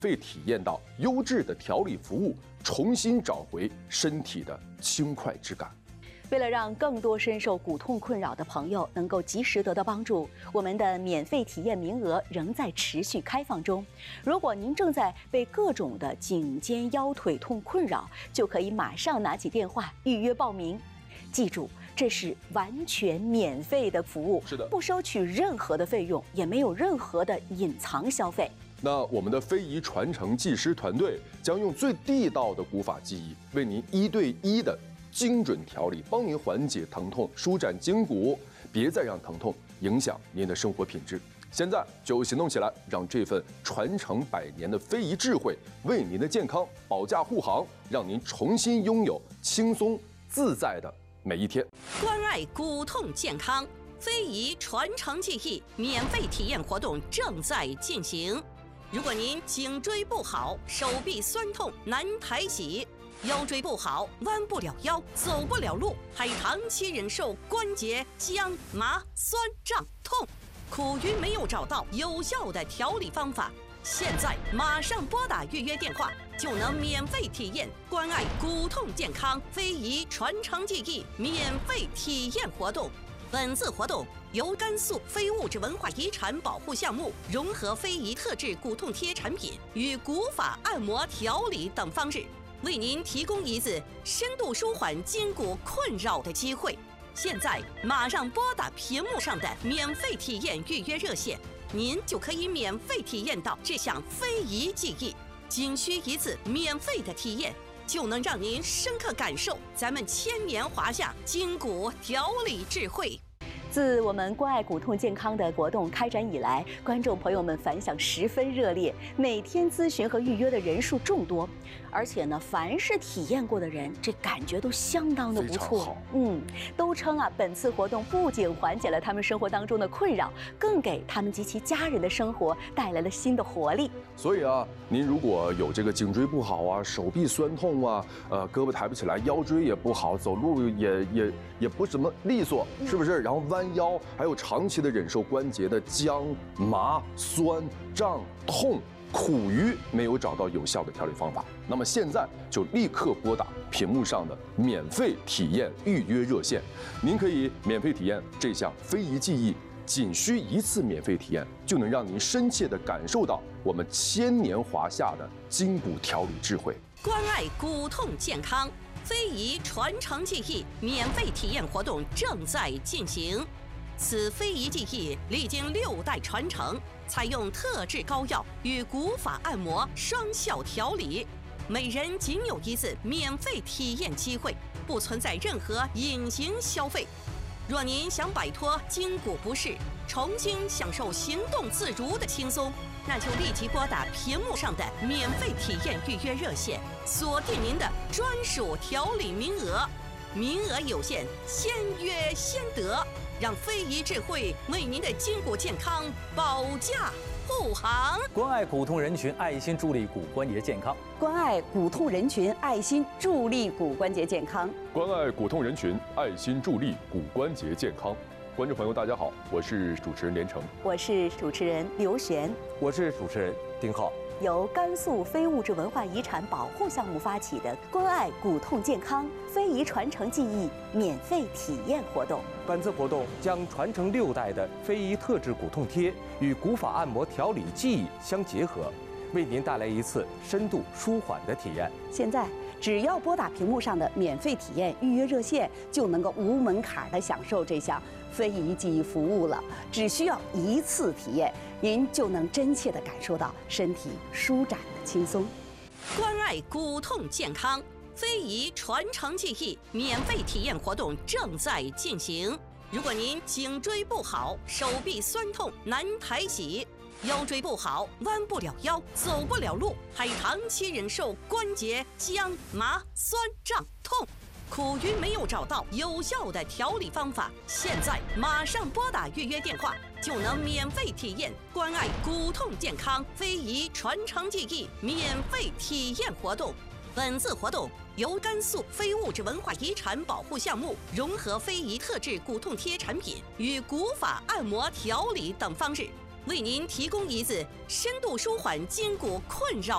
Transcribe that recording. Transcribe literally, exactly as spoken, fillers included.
费体验到优质的调理服务，重新找回身体的轻快之感。 为了让更多深受骨痛困扰的朋友能够及时得到帮助，我们的免费体验名额仍在持续开放中。如果您正在被各种的颈肩腰腿痛困扰，就可以马上拿起电话预约报名。记住，这是完全免费的服务， 是的， 不收取任何的费用，也没有任何的隐藏消费。 那我们的非遗传承技师团队将用最地道的古法技艺，为您一对一的精准调理，帮您缓解疼痛，舒展筋骨，别再让疼痛影响您的生活品质。现在就行动起来，让这份传承百年的非遗智慧为您的健康保驾护航，让您重新拥有轻松自在的每一天。 关爱骨痛健康，非遗传承技艺免费体验活动正在进行。如果您颈椎不好，手臂酸痛难抬起，腰椎不好，弯不了腰，走不了路，还长期忍受关节僵、麻、酸、胀、痛，苦于没有找到有效的调理方法，现在马上拨打预约电话，就能免费体验关爱骨痛健康非遗传承技艺免费体验活动。本次活动由甘肃非物质文化遗产保护项目融合非遗特制骨痛贴产品与古法按摩调理等方式，为您提供一次深度舒缓筋骨困扰的机会。现在马上拨打屏幕上的免费体验预约热线，您就可以免费体验到这项非遗技艺。仅需一次免费的体验，就能让您深刻感受咱们千年华夏筋骨调理智慧。 自我们关爱骨痛健康的活动开展以来，观众朋友们反响十分热烈，每天咨询和预约的人数众多，而且呢，凡是体验过的人，这感觉都相当的不错。嗯，都称啊，本次活动不仅缓解了他们生活当中的困扰，更给他们及其家人的生活带来了新的活力。 所以啊，您如果有这个颈椎不好啊，手臂酸痛啊，呃，胳膊抬不起来，腰椎也不好，走路也也也不怎么利索，是不是？然后弯腰，还有长期的忍受关节的僵、麻、酸、胀、痛，苦于没有找到有效的调理方法，那么现在就立刻拨打屏幕上的免费体验预约热线，您可以免费体验这项非遗技艺。仅需一次免费体验，就能让您深切地感受到我们千年华夏的筋骨调理智慧。 关爱骨痛健康非遗传承技艺免费体验活动正在进行。此非遗技艺历经六代传承，采用特制膏药与古法按摩双效调理，每人仅有一次免费体验机会，不存在任何隐形消费。若您想摆脱筋骨不适，重新享受行动自如的轻松，那就立即拨打屏幕上的免费体验预约热线，锁定您的专属调理名额。名额有限，先约先得，让非遗智慧为您的筋骨健康保驾护航。 关爱骨痛人群，爱心助力骨关节健康。 关爱骨痛人群，爱心助力骨关节健康。 关爱骨痛人群，爱心助力骨关节健康。观众朋友，大家好，我是主持人连城， 我是主持人刘璇， 我是主持人丁浩。 由甘肃非物质文化遗产保护项目发起的关爱骨痛健康非遗传承技艺免费体验活动， 本次活动将传承六代的非遗特制骨痛贴与古法按摩调理技艺相结合，为您带来一次深度舒缓的体验。 现在只要拨打屏幕上的免费体验预约热线，就能够无门槛地享受这项非遗技艺服务了。只需要一次体验，您就能真切地感受到身体舒展的轻松。 关爱骨痛健康非遗传承技艺免费体验活动正在进行。如果您颈椎不好，手臂酸痛难抬起，腰椎不好，弯不了腰，走不了路，还长期忍受关节僵、麻、酸、胀、痛，苦于没有找到有效的调理方法，现在马上拨打预约电话，就能免费体验关爱骨痛健康非遗传承技艺免费体验活动。本次活动由甘肃非物质文化遗产保护项目融合非遗特制骨痛贴产品与古法按摩调理等方式，为您提供一次深度舒缓筋骨困扰